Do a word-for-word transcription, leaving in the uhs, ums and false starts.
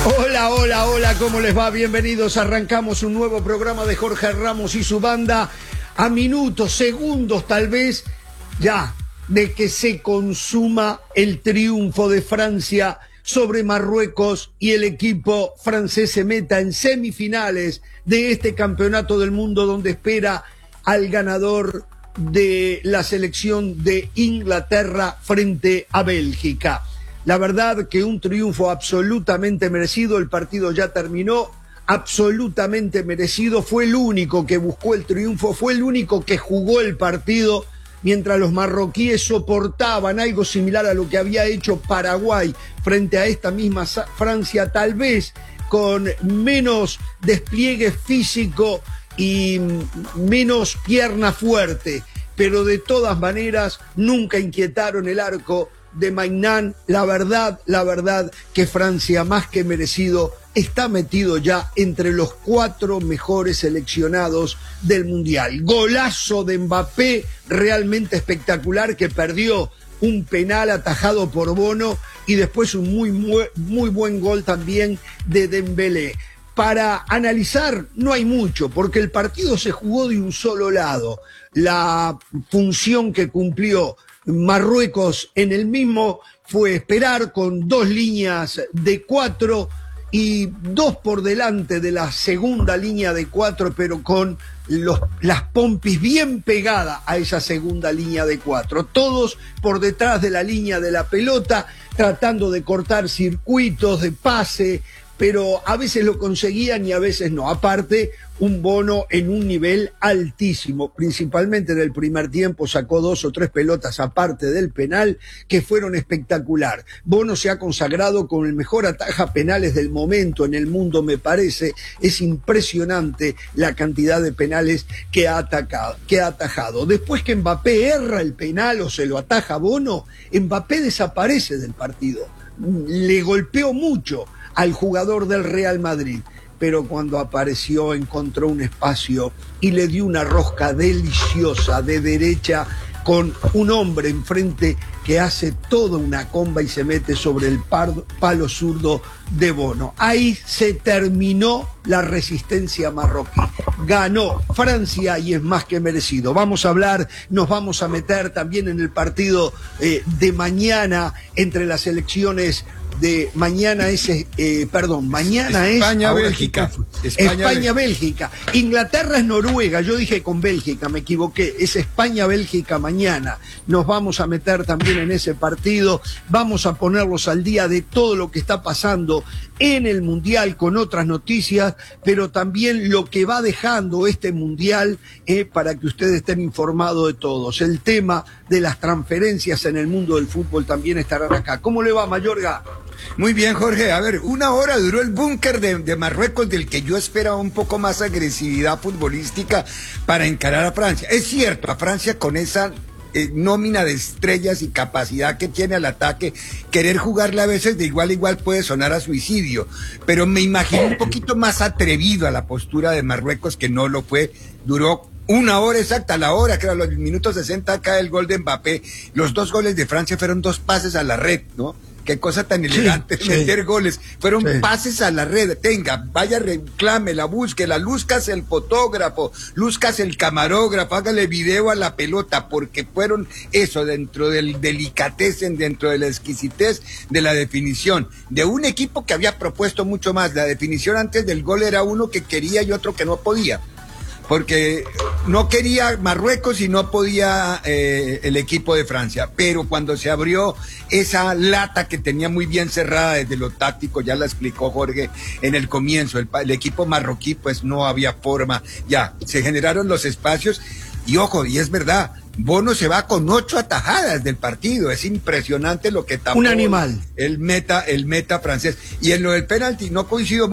Hola, hola, hola, ¿cómo les va? Bienvenidos, arrancamos un nuevo programa de Jorge Ramos y su banda a minutos, segundos tal vez, ya, de que se consuma el triunfo de Francia sobre Marruecos y el equipo francés se meta en semifinales de este campeonato del mundo donde espera al ganador de la selección de Inglaterra frente a Bélgica. La verdad que un triunfo absolutamente merecido, el partido ya terminó, absolutamente merecido, fue el único que buscó el triunfo, fue el único que jugó el partido, mientras los marroquíes soportaban algo similar a lo que había hecho Paraguay frente a esta misma Francia, tal vez con menos despliegue físico y menos pierna fuerte, pero de todas maneras nunca inquietaron el arco de Maignan. La verdad, la verdad que Francia, más que merecido, está metido ya entre los cuatro mejores seleccionados del Mundial. Golazo de Mbappé, realmente espectacular, que perdió un penal atajado por Bono y después un muy, muy, muy buen gol también de Dembélé. Para analizar no hay mucho, porque el partido se jugó de un solo lado. La función que cumplió Marruecos en el mismo fue esperar con dos líneas de cuatro y dos por delante de la segunda línea de cuatro, pero con los, las pompis bien pegadas a esa segunda línea de cuatro. Todos por detrás de la línea de la pelota, tratando de cortar circuitos de pase, pero a veces lo conseguían y a veces no. Aparte, un Bono en un nivel altísimo, principalmente en el primer tiempo, sacó dos o tres pelotas aparte del penal que fueron espectacular. Bono se ha consagrado con el mejor ataja penales del momento en el mundo, me parece. Es impresionante la cantidad de penales que ha atacado, que ha atajado. Después que Mbappé erra el penal o se lo ataja Bono, Mbappé desaparece del partido. Le golpeó mucho al jugador del Real Madrid, pero cuando apareció encontró un espacio y le dio una rosca deliciosa de derecha con un hombre enfrente que hace toda una comba y se mete sobre el palo zurdo de Bono. Ahí se terminó la resistencia marroquí. Ganó Francia y es más que merecido. Vamos a hablar, nos vamos a meter también en el partido eh, de mañana entre las selecciones de mañana es, eh, perdón, mañana España, es... Bélgica. España, España, Bélgica. Inglaterra es Noruega, yo dije con Bélgica, me equivoqué. Es España, Bélgica mañana. Nos vamos a meter también en ese partido. Vamos a ponerlos al día de todo lo que está pasando en el Mundial con otras noticias, pero también lo que va dejando este Mundial eh, para que ustedes estén informados de todos. El tema de las transferencias en el mundo del fútbol también estarán acá. ¿Cómo le va, Mayorga? Muy bien, Jorge. A ver, una hora duró el búnker de, de Marruecos, del que yo esperaba un poco más agresividad futbolística para encarar a Francia. Es cierto, a Francia con esa eh, nómina de estrellas y capacidad que tiene al ataque, querer jugarle a veces de igual a igual puede sonar a suicidio, pero me imagino un poquito más atrevido a la postura de Marruecos, que no lo fue. Duró una hora exacta, a la hora, que era los minutos sesenta, acá el gol de Mbappé. Los dos goles de Francia fueron dos pases a la red, ¿no? Qué cosa tan elegante, sí, meter sí. goles. Fueron sí. pases a la red. Tenga, vaya, reclámela, búsquela, luzcas el fotógrafo, luzcas el camarógrafo, hágale video a la pelota, porque fueron eso, dentro del delicatecen, dentro de la exquisitez de la definición, de un equipo que había propuesto mucho más. La definición antes del gol era uno que quería y otro que no podía, porque no quería Marruecos y no podía eh, el equipo de Francia. Pero cuando se abrió esa lata que tenía muy bien cerrada desde lo táctico, ya la explicó Jorge en el comienzo, el, el equipo marroquí pues no había forma, ya se generaron los espacios. Y ojo, y es verdad, Bono se va con ocho atajadas del partido. Es impresionante lo que tapó un animal el meta, el meta francés. Y en lo del penalti no coincido